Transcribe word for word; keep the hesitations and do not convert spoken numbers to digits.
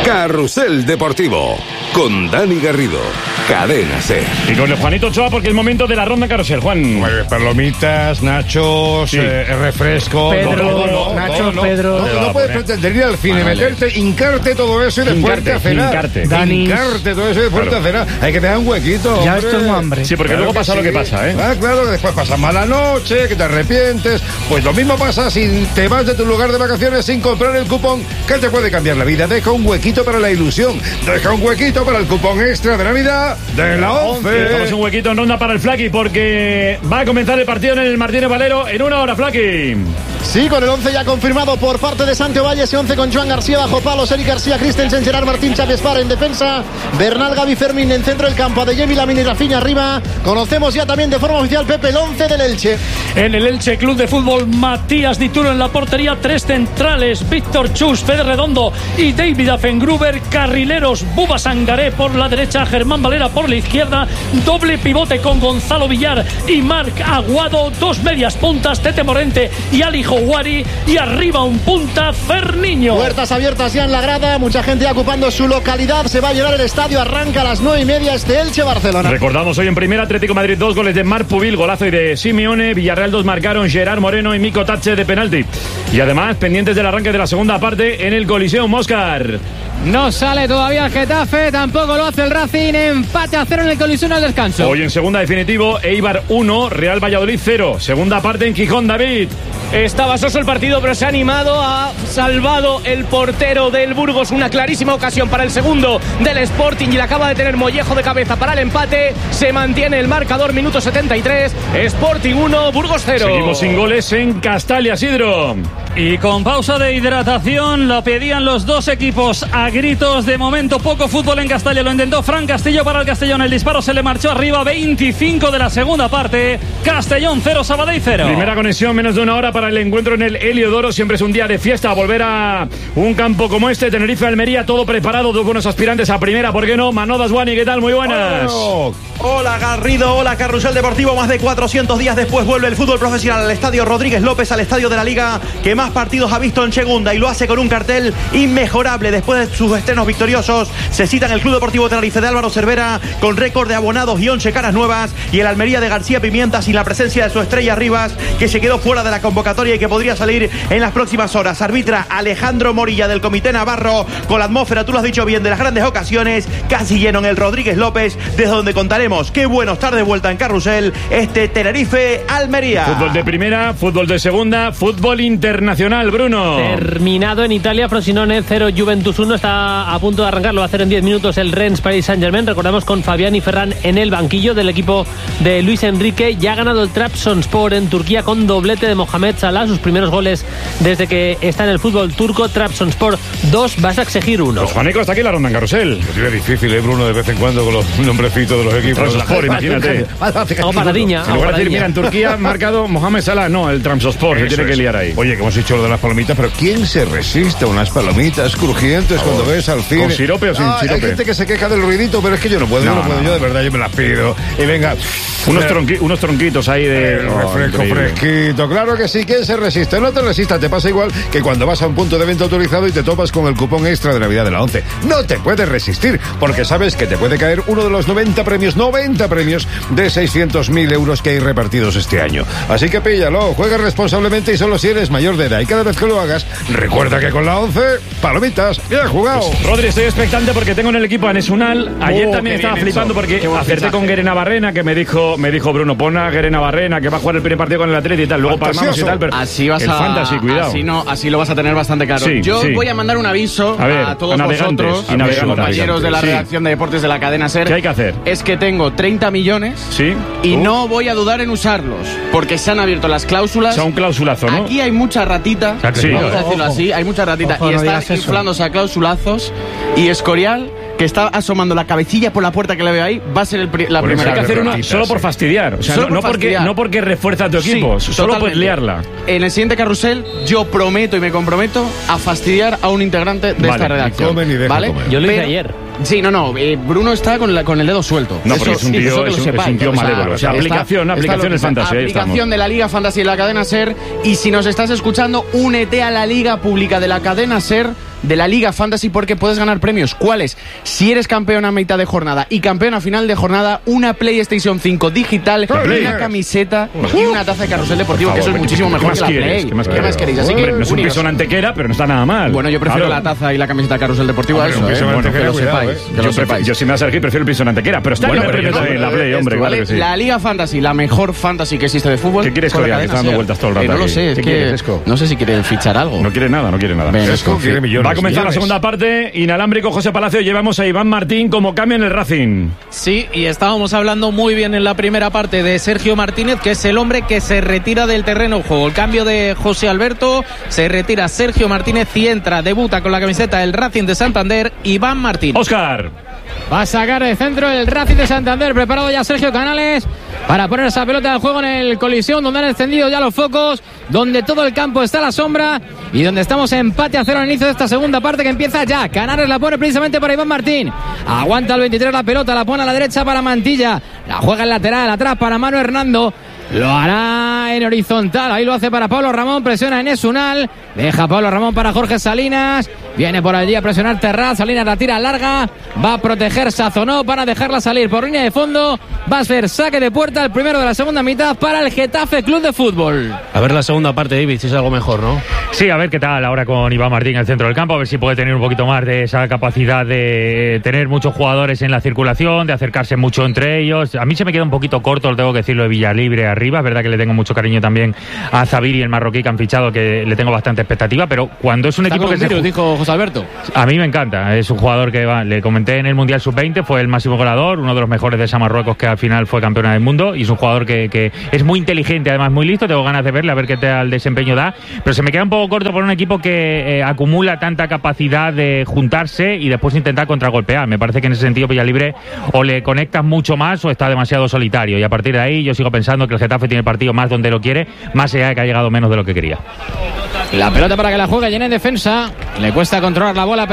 Carrusel Deportivo, con Dani Garrido, Cadena SER. Y con el Juanito Ochoa, porque es el momento de la ronda Carrusel, Juan. Pues, palomitas, nachos, sí. eh, refresco... Pedro, no, no, no, nachos, no, Pedro... No, no, no puedes pretender ir al cine, vale, meterte, hincarte todo eso y después hincarte, a cenar. Hincarte. Danis. Hincarte todo eso y después claro. a cenar. Hay que tener un huequito, Ya hombre. tengo hambre. Sí, porque Claro luego pasa sí. lo que pasa, ¿eh? Ah, claro, que después pasas mala noche, que te arrepientes. Pues lo mismo pasa si te vas de tu lugar de vacaciones sin comprar el cupón que te puede cambiar la vida. Deja un huequito para la ilusión. Deja un huequito para el cupón extra de Navidad de la ONCE. Dejamos un huequito en ronda para el Flaky, porque va a comenzar el partido en el Martínez Valero en una hora, Flaky. Sí, con el once ya confirmado por parte de Santiago Valle, ese once con Joan García bajo palos, Eric García, Christensen, Gerard Martín, Xavi Espar en defensa, Bernal, Gavi, Fermín en centro del campo, Adeyemi, Lamine y Rafinha arriba. Conocemos ya también de forma oficial, Pepe, el once del Elche. En el Elche Club de Fútbol, Matías Dituro en la portería, tres centrales, Víctor Chus, Fede Redondo y David Affengruber, carrileros, Buba Sangaré por la derecha, Germán Valera por la izquierda, doble pivote con Gonzalo Villar y Marc Aguado, dos medias puntas, Tete Morente y Ali Houari, y arriba un punta, Ferniño. Puertas abiertas ya en la grada, mucha gente ya ocupando su localidad, se va a llenar el estadio, arranca a las nueve y media este Elche-Barcelona. Recordamos hoy en primera, Atlético Madrid dos goles de Marc Pubil, golazo y de Simeone, Villarreal dos marcaron Gerard Moreno y Mico Tache de penalti. Y además, pendientes del arranque de la segunda parte en el Coliseum Moscar. No sale todavía el Getafe, tampoco lo hace el Racing, empate a cero en el Coliseum al descanso. Hoy en segunda definitivo, Eibar uno, Real Valladolid cero. Segunda parte en Gijón, David. Estaba soso el partido, pero se ha animado, ha salvado el portero del Burgos. Una clarísima ocasión para el segundo del Sporting y la acaba de tener Mollejo de cabeza para el empate. Se mantiene el marcador, minuto setenta y tres. Sporting uno, Burgos cero. Seguimos sin goles en Castalia, Sidro. Y con pausa de hidratación, lo pedían los dos equipos a gritos. De momento, poco fútbol en Castalia. Lo intentó Fran Castillo para el Castellón. El disparo se le marchó arriba. veinticinco de la segunda parte. Castellón cero, Sabadell cero. Primera conexión, menos de una hora para el encuentro en el Heliodoro. Siempre es un día de fiesta. Volver a un campo como este, Tenerife, Almería, todo preparado. Dos buenos aspirantes a primera, ¿por qué no? Manodas Guani, ¿qué tal? Muy buenas. Oh, Hola Garrido, hola Carrusel Deportivo. Más de cuatrocientos días después vuelve el fútbol profesional al estadio Rodríguez López, al estadio de la Liga que más partidos ha visto en segunda, y lo hace con un cartel inmejorable. Después de sus estrenos victoriosos, se cita en el Club Deportivo Tenerife de Álvaro Cervera con récord de abonados y once caras nuevas, y el Almería de García Pimienta sin la presencia de su estrella Rivas, que se quedó fuera de la convocatoria y que podría salir en las próximas horas. Arbitra Alejandro Morilla del Comité Navarro, con la atmósfera, tú lo has dicho bien, de las grandes ocasiones, casi lleno en el Rodríguez López, desde donde contaremos qué bueno estar de vuelta en Carrusel este Tenerife Almería. Fútbol de primera, fútbol de segunda, fútbol internacional, Bruno. Terminado en Italia, Frosinone cero, Juventus uno. Está a punto de arrancar, lo va a hacer en diez minutos el Rennes Paris Saint-Germain. Recordamos con Fabián y Ferran en el banquillo del equipo de Luis Enrique. Ya ha ganado el Trabzonspor en Turquía con doblete de Mohamed Salah, sus primeros goles desde que está en el fútbol turco. Trabzonspor dos, Başakşehir uno. Pues Juanico, hasta aquí la ronda en Carrusel. es difícil, ¿eh, Bruno? De vez en cuando con los nombrecitos de los equipos. Trabzonspor, imagínate. O Paradiña. En lugar de decir, mira, en Turquía ha marcado Mohamed Salah, no, el Trabzonspor, se tiene que liar ahí. Oye, que hemos dicho lo de las palomitas, pero ¿quién se resiste a unas palomitas crujientes cuando ves al cine? ¿Con sirope o sin Ah, sirope? Hay gente que se queja del ruidito, pero es que yo no puedo, No, yo no puedo, no. yo de verdad, yo me las pido. Y venga, Unos, tronqui- unos tronquitos ahí de... el Oh, refresco increíble. fresquito, claro que sí. ¿Quién se resiste? No te resistas, te pasa igual que cuando vas a un punto de venta autorizado y te topas con el cupón extra de Navidad de la ONCE. No te puedes resistir, porque sabes que te puede caer uno de los noventa premios, noventa premios de seiscientos mil euros que hay repartidos este año. Así que píllalo, juega responsablemente y solo si eres mayor de edad. Y cada vez que lo hagas, recuerda que con la ONCE, palomitas, bien jugado. Pues, Rodri, estoy expectante porque tengo en el equipo a Nesunal. Ayer Oh, también qué estaba bien flipando eso. porque Qué buen acerté fichaje. con Guerena Barrena, que me dijo, me dijo Bruno, pon a Guerena Barrena, que va a jugar el primer partido con el Atleti y tal. Luego palmamos y tal, pero Así vas el a fantasy, cuidado. Así no, así lo vas a tener bastante claro. Sí, Yo sí. voy a mandar un aviso A a, ver, todos a navegantes, vosotros, y a mis navegantes. compañeros de la Sí. redacción de deportes de la cadena SER. ¿Qué hay que hacer? Es que tengo treinta millones Sí. y Uh. no voy a dudar en usarlos, porque se han abierto las cláusulas. O sea, un clausulazo, ¿no? Aquí hay mucha ratita, Sí. vamos a Ojo, decirlo así, hay mucha ratita Ojo, y no está digas eso. inflándose a clausulazos, y Escorial, que está asomando la cabecilla por la puerta que le veo ahí, va a ser el pri- la Por eso primera. hay que hacer una ratitas, solo por sí. fastidiar. O sea, Solo no, no por porque, fastidiar. no porque refuerza a tu equipo, Sí, solo puedes totalmente. liarla. En el siguiente carrusel, yo prometo y me comprometo a fastidiar a un integrante de Vale, esta redacción. y comen y dejan ¿vale? comer. Yo lo hice Pero- ayer. Sí, no, no. eh, Bruno está con, la- con el dedo suelto. No, porque es un tío- eso que es lo un- es un sepáis. tío malévolo. O sea, está- aplicación, está aplicación lo que es sea. fantasía, ahí Aplicación estamos. de la Liga Fantasy y la cadena SER. Y si nos estás escuchando, únete a la Liga Pública de la cadena SER de la Liga Fantasy porque puedes ganar premios. ¿Cuáles? Si eres campeón a mitad de jornada y campeón a final de jornada, una PlayStation cinco digital, una camiseta y una taza de Carrusel Deportivo, que eso es muchísimo mejor que la Play. ¿Qué más, ¿Qué más queréis? Así Hombre, que no es un piso en Antequera, pero no está nada mal. Bueno, yo prefiero claro. la taza y la camiseta de Carrusel Deportivo Hombre, a eso, un piso ¿eh? en Bueno, que Antequera, lo cuidado, sepáis. eh. Que lo Yo, prefiero, sepáis. yo si me vas a elegir prefiero el piso en Antequera, pero está Bueno, bien, pero pero no, también la Play, hombre, claro que sí. La Liga Fantasy, la mejor fantasy que existe de fútbol. ¿Qué quieres, con la Coria, que cadena está dando SER. vueltas todo el rato Eh, no lo aquí? sé, es ¿Qué que quieres, Esco? no sé si quiere fichar algo. No quiere nada, no quiere nada. Ven, Esco quiere millones. Va a comenzar la millones. segunda parte. Inalámbrico José Palacio. Llevamos a Iván Martín como cambio en el Racing. Sí, y estábamos hablando muy bien en la primera parte de Sergio Martínez, que es el hombre que se retira del terreno de juego. El cambio de José Alberto, se retira Sergio Martínez y entra, debuta con la camiseta del Racing de Santander, Iván Martín. Óscar. Va a sacar de centro el Racing de Santander. Preparado ya Sergio Canales para poner esa pelota de juego en el colisión, donde han encendido ya los focos, donde todo el campo está a la sombra y donde estamos empate a cero al inicio de esta segunda parte que empieza ya. Canales la pone precisamente para Iván Martín. Aguanta el veintitrés la pelota, la pone a la derecha para Mantilla. La juega en lateral, atrás para Manu Hernando. Lo hará en horizontal, ahí lo hace para Pablo Ramón, presiona en Esunal, deja Pablo Ramón para Jorge Salinas, viene por allí a presionar Terraz, Salinas la tira larga, va a proteger Sazonó para dejarla salir por línea de fondo, va a ser saque de puerta el primero de la segunda mitad para el Getafe Club de Fútbol. A ver la segunda parte, David, si es algo mejor, ¿no? Sí, a ver qué tal ahora con Iván Martín en el centro del campo, a ver si puede tener un poquito más de esa capacidad de tener muchos jugadores en la circulación, de acercarse mucho entre ellos. A mí se me queda un poquito corto, lo tengo que decirlo, de Villalibre arriba. Es verdad que le tengo mucho cariño también a Zaviri, el marroquí que han fichado, que le tengo bastante expectativa, pero cuando es un Está equipo con que un se... virus, dijo José Alberto. A mí me encanta, es un jugador que va, le comenté en el Mundial sub veinte, fue el máximo goleador, uno de los mejores de esa Marruecos que al final fue campeona del mundo, y es un jugador que, que es muy inteligente, además muy listo. Tengo ganas de verle, a ver qué tal desempeño da, pero se me queda un poco corto por un equipo que eh, acumula tanta capacidad de juntarse y después intentar contragolpear. Me parece que en ese sentido Villalibre o le conectas mucho más o está demasiado solitario, y a partir de ahí yo sigo pensando que el Getafe tiene el partido más donde lo quiere, más allá de que ha llegado menos de lo que quería. La pelota para que la juegue, llena en defensa, le cuesta controlar la bola.